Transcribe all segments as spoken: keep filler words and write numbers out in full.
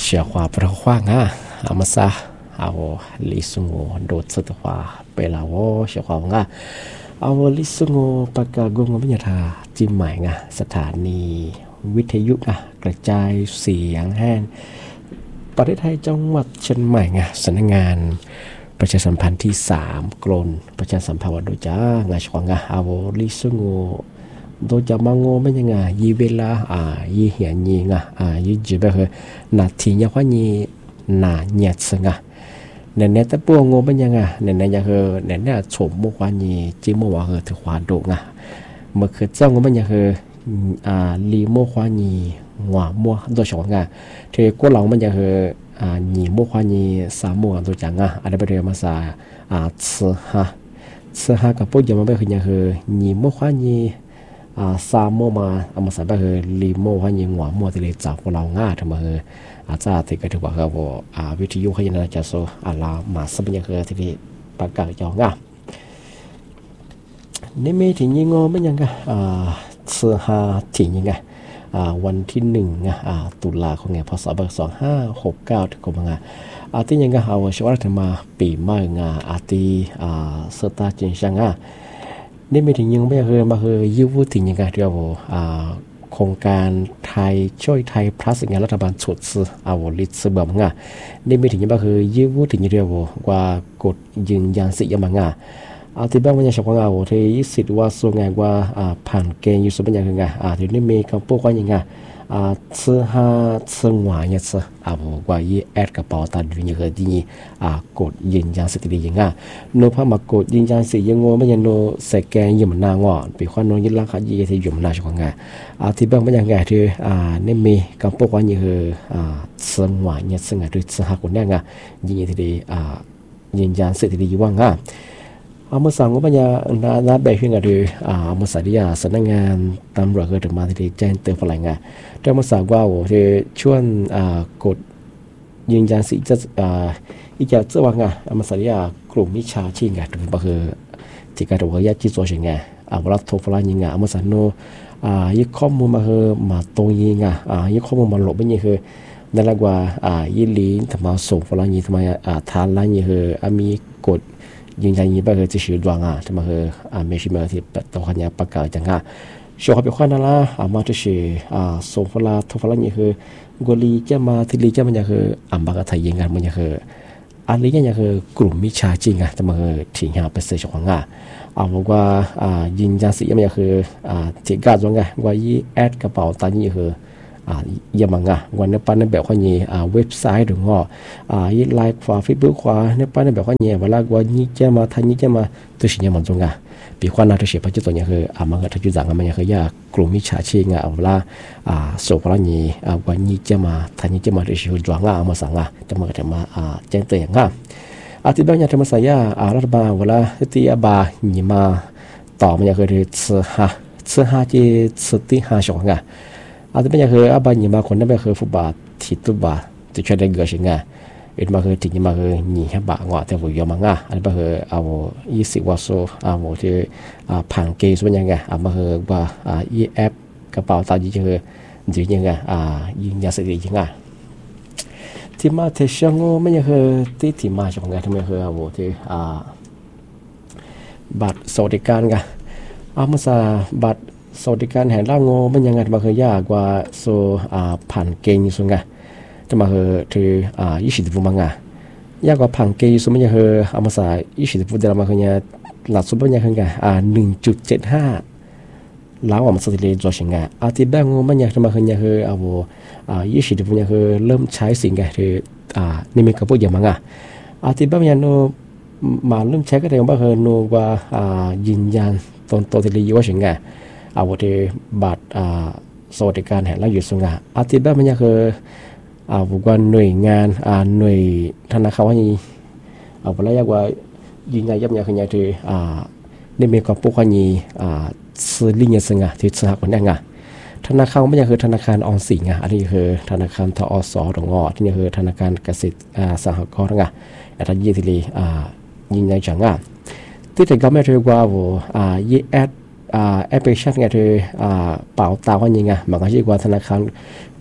เชื่อความประควางอ่ะอามาซาเอาลิสุงโดดสุดว่าเปล่าว่าเชื่อความอ่ะเอาลิสุงปากกากงวิญญาจิมใหม่อ่ะสถานีวิทยุอ่ะกระจายเสียงแห้งประเทศไทยจังหวัดเชียงใหม่อ่ะสำนักงานประชาสัมพันธ์ที่สามกรนประชาสัมพันธ์วัดโดจ้างาชวางอ่ะเอาลิสุงโดยจะมางงไม่ยังไงยีเวลาอ่ายีเหียนยีงะอ่ายีจีแบบคือนาทีเนี่ยว่ายีนาเนียสงะเนี่ยเนี่ยแต่พวกงงไม่ยังไงเนี่ยเนี่ยยังคือเนี่ยเนี่ยชมมุกว่ายีจีโมว่าคือถือความโด่งอ่ะเมื่อคือเจ้างงไม่ยังคืออ่าลีโมว่ายีหัวมัวโดยเฉพาะงะเทกูหลังมันยังคืออ่ายีโมว่ายีสามมัวตัวจังอ่ะอะไรไปเรียนมาซาอ่าซื้อฮะซื้อฮะกับพวกยังไม่คือยังคือยีโมว่ายีอ่าซาโมมาเอามาใส่ไปคือลีโมว่ายิงหัวมัวที่เลยจับพวกเราง่าทำมาคืออาจจะที่ก็ถือว่าคือว่าอ่าวิทยุเขายังจะโซอาลามาสับยังคือที่ประกาศจองง่านี่มีถึงยิงงอไม่ยังไงอ่าเสื้อฮาถึงยังไงอ่าวันที่หนึ่งอ่ะอ่าตุลาคมเนี่ยพศสองห้าหกเก้าถึงกว่าไงอาที่ยังไงเอาชวาธรรมาปีใหม่งาอาที่อ่าสตาร์จินช่างอ่ะนี่ไม่ถึงยังไม่เคยมาเคยยิ้วถึงยังไงเดียวอ่าโครงการไทยช่วยไทยพลัสงานรัฐบาลสุดซื้อเอาลิตซื้อแบบง่ะนี่ไม่ถึงยังไม่เคยยิ้วถึงยังเดียวว่ากดยืนยันสิยังมังง่ะเอาที่บ้านมันยังชอบว่าเอาที่สิทธิ์ว่าส่วนงานว่าอ่าผ่านเกณฑ์อยู่ส่วนเป็นยังไงอ่าที่นี่มีคำพูดว่ายังไงอ่าซื้อห้าซื้อหวานเนี่ยซื้ออ่าบอกว่ายี่แอดกระเป๋าตัดอยู่ยังไงที่อ่ากดยืนยันสิทธิ์ยังไงโน้ตพามากดยืนยันสิยังงอไม่ยังโน้ตสแกนยังมันนางอ่ะปีความโน้ตยึดร่างขายี่ที่อยู่มันนางชอบว่าอ่าที่บ้านมันยังไงที่อ่านี่มีคำพูดว่ายังไงอ่าซื้อหวานเนี่ยซื้อไงที่ซื้อห้าคนเนี่ยไงยังไงที่อ่ายืนยันสิทธิ์อยู่ว่าไงอามาสั่งว่าปัญญาหน้าหน้าแบบขึ้นกันดูอ่าอามาสั่งที่อ่าสำนักงานตำรวจก็ถึงมาที่แจ้งเตือนฝรั่งอ่ะแต่มาสั่งว่าโอ้ที่ช่วงอ่ากดยืนยันสิจะอ่าอีกอย่างเจ้าว่าไงอามาสั่งที่อ่ากลุ่มมิชาชีไงถึงก็คือที่การถือว่าญาติโจชิงไงอ่าเวลาโทรฝรั่งยังไงอามาสั่งโนอ่ายึดข้อมูลมาคือมาตรงยิงอ่ะอ่ายึดข้อมูลมาหลบไม่ยังคือนั่นแหละว่าอ่ายิลินทำมาส่งฝรั่งยิงทำไมอ่าทานร้านยิงคืออามีกดยืนยันยี่แบบคือจะชื่อดวงอ่ะทำไมคืออ่าไม่ใช่เมื่อที่ตัวคนนี้ประกาศจังอ่ะช่วงเขาไปคว้านั่นละอ่ามาจะชื่ออ่าส่งฝรั่งทุกฝรั่งนี่คือกลีจะมาที่ลีจะมันจะคืออ่าบักไทยยิงกันมันจะคืออันนี้เนี่ยคือกลุ่มมิชาจริงอ่ะทำไมคือทิ้งหาไปเสียช่วงอ่ะอ่าบอกว่าอ่ายืนยันสิมันจะคืออ่าที่การตรงไงว่ายี่แอดกระเป๋าตังนี่คืออ่ายังมังอ่ะวันนี้ปั้นในแบบว่านี่อ่าเว็บไซต์หรือว่าอ่ายี่ไลค์ขวาเฟซบุ๊กขวาเนี่ยปั้นในแบบว่านี่เวลาว่านี่จะมาทันนี่จะมาตัวสิ่งยังมันตรงอ่ะปีความน่าจะเชื่อเพราะจุดตัวนี้คืออ่ามันก็ถ้าจุดต่างกันมันคือยากลุ่มมิจฉาชีพอ่ะเวลาอ่าส่งพลังนี่อ่าวันนี้จะมาทันนี่จะมาตัวสิ่งดวงอ่ะมาสั่งอ่ะจะมาจะมาอ่าแจ้งเตือนอ่ะอาทิตย์บางอย่างทำมาใส่ยาอ่ารัฐบาลเวลาที่อาบานี่มาต่อมันคือซื้อฮะซื้อฮะที่ซื้อที่ฮะช่วงอ่ะอาจจะเป็นอย่างคืออาบานี่มาคนนั้นเป็นคือฟุตบาทที่ตุบาที่ช่วยได้เกิดสิ่งไงเอ็ดมาคือถึงมาคือหนีให้บางอ่ะแต่ว่าเยอะมากอ่ะอันนี้เป็นคือเอายี่สิบวัตต์เอาที่อ่าผังเกสเป็นยังไงอ่ามาคือว่าอ่าอีแอปกระเป๋าตังค์ยี่คือจียังไงอ่ายิงยาเสพติดยังไงที่มาเทชังโง่ไม่ยังคือที่ที่มาจากไงทำไมคือเอาที่อ่าบัตรสวัสดิการไงเอามาซาบัตรสวัสดิการแห่งร่างโง่มันยังไงมาคือยากกว่าโซอ่าผ่านเกณฑ์อยู่ส่วนไงจะมาคือที่อ่ายี่สิบฟุตมังไงยากกว่าผ่านเกณฑ์อยู่ส่วนมันยังคือเอามาใส่ยี่สิบฟุตเดียวมาคือเนี่ยหลักสุดมันยังคือไงอ่าหนึ่งจุดเจ็ดห้าล้านว่ามันสถิติจอชิงไงอาทิตย์แบงโง่มันยังจะมาคือเนี่ยคือเอาอ่ายี่สิบฟุตยังคือเริ่มใช้สิ่งไงที่อ่านี่มีกระปุกอย่างมังไงอาทิตย์แบงยังโนมาเริ่มใช้ก็ได้มาคือโนว่าอ่ายืนยันตอนตัวที่รีว่าชิงไงเอาที่บัตรอ่าสวัสดิการแห่งรัฐอยู่ส่วนไงอาทิตย์แบงมันยังคืออ่าบุคคลหน่วยงานอ่าหน่วยธนาคารว่านี่เอาไปแล้วยากว่ายิงไงยับยั้งขยายที่อ่าได้มีความปุ๊กว่านี่อ่าซื้อลิงก์ซึ่งอ่ะที่สหกรณ์เนี่ยไงธนาคารไม่ใช่คือธนาคารออมสินไงอันนี้คือธนาคารทอสตรงอที่นี่คือธนาคารเกษตรอ่าสหกรณ์ไงแต่ถ้ายี่ที่ลีอ่ายิงไงจังอ่ะที่ถึงก็ไม่ถือว่าว่าอ่ายี่แอดอ่าแอปพลิเคชันไงที่อ่าเป๋าตาว่ายังไงมันก็ชื่อว่าธนาคารก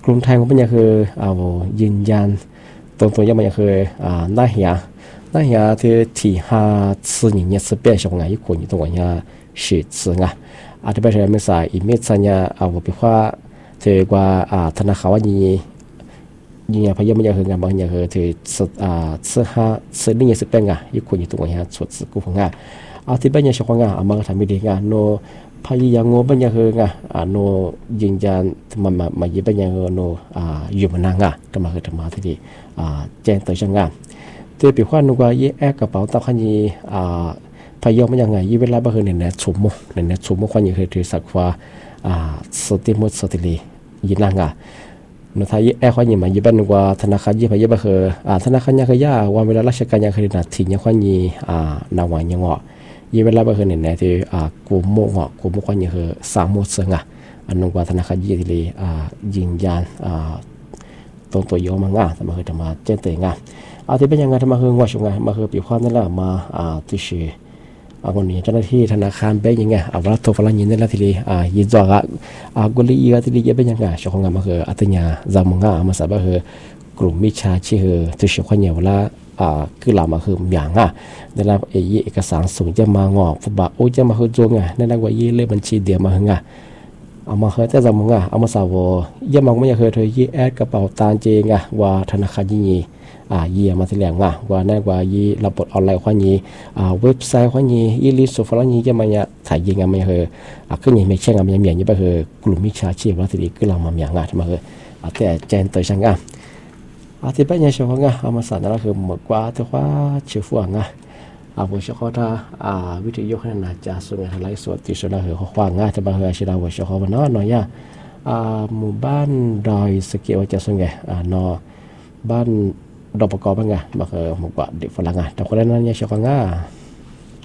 กลุ่มไทยของมันยังคือเอายืนยันตรงตัวยังมันยังคืออ่าหน้าเหียหน้าเหียที่ที่ห้า次年年是变小啊一块你懂我呀是次啊啊这边是没啥一面上呀啊我比话这个啊ธนาคารว่านี่ยิ่งพยายามยังคืองานบางอย่างคือที่สุดอ่า次ห้า次零年是变啊一块你懂我呀出自股份啊啊ที่เป็นยัง小黄啊啊มันก็ทำไม่ดี啊โนพยายามงบยังคืองอ่าโนยืนยันมามามายิ่งเป็นยังคือโนอ่าอยู่มานานอ่ะจะมาคือจะมาที่ดีอ่าแจ้งตัวช่างงานที่ปีว่านุกว่ายี่แอกระเป๋าตาขันยี่อ่าพยายามยังไงยี่เวลาบ่คือเนี่ยเนี่ยชุ่มมุเนี่ยเนี่ยชุ่มมุขันยี่คือที่สักว่าอ่าสติมุสติลียี่นางอ่ะนุท้ายยี่แอกขันยี่มายี่เป็นนุกว่าธนาคารยี่พยายามบ่คืออ่าธนาคารยังคือย่าวันเวลาราชการยังคือนาทียังขันยี่อ่านาวยังงอยี่เวลาบ่คือเนี่ยเนี่ยที่อ่ากูโมงอ่ะกูโมขันยี่คือสามมุสงอ่ะอันนุกว่าธนาคารยี่ที่ลีอ่ายืนยันอ่าตรงตัวโยมังอ่ะแต่มาคือจะมาแจ้งเตือนอ่ะอาที่เป็นยังไงทำมาคือว่าช่วงไงมาคือปีความนั่นแหละมาอ่าที่ชื่ออ่าคนนี้เจ้าหน้าที่ธนาคารเป็นยังไงอ่าเวลาโทรฝรั่งยินนั่นแหละทีนี้อ่ายินจ่ออ่ะอ่ากุลีอีกทีนี้จะเป็นยังไงช่วงไงมาคืออัตยาจำมึงอ่ะมาสบายคือกลุ่มมิชาชีคือที่ชื่อคนเนี่ยเวลาอ่าคือหลามาคืออย่างอ่ะในรับเอยี่เอกสารส่งจะมางอฟุบะโอ้จะมาคือจงไงในนั้นว่ายี่เลขบัญชีเดียวมาหึงอ่ะเอามาเคยแต่จำมึงอ่ะเอามาสาวยี่มังไม่อยากเคยเธอยี่แอดกระเป๋าตาเจงอ่ะว่าธนาคารยี่อ่าเยี่ยมาแถลงว่าว่าแน่กว่ายี่ระบบออนไลน์ข้อนี้อ่าเว็บไซต์ข้อนี้ยี่ลิสต์ฝรั่งนี้จะมาเนี่ยถ่ายยิงอ่ะไม่เคยอ่ะขึ้นยังไม่เช่นอ่ะมันยังเหมียนยี่ไปคือกลุ่มมิจฉาชีพแล้วทีนี้ก็เรามาเหมียนอ่ะทำไมคืออ่ะแต่แจ้งตัวช่างอ่ะอ่ะที่เป็นยังเชื่อว่าอ่ะเอามาสั่นนั่นก็คือหมดกว่าแต่ว่าเชื่อฟังอ่ะอ่าผมเชื่อเขาถ้าอ่าวิทยุขนาดจะส่งงานไลฟ์สดที่สุดแล้วคือเขาฟังอ่ะแต่บางทีเชื่อว่าเชื่อเขาว่าน้อยน้อยอ่ะอ่าหมู่บ้านดอยสเกลจะส่งไงอ่านอบ้านดอกประกอบบ้างไงมาคือหมู่บ้านเด็กฝรั่งอ่ะแต่คนนั้นเนี่ยเชื่อว่าง่า